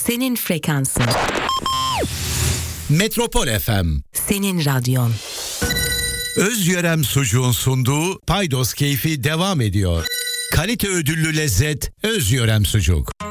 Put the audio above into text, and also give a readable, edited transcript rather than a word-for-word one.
Senin frekansın. Metropol FM. Senin radyon. Özyörem Sucuğun sunduğu Paydos Keyfi devam ediyor. Kalite ödüllü lezzet Özyörem Sucuk.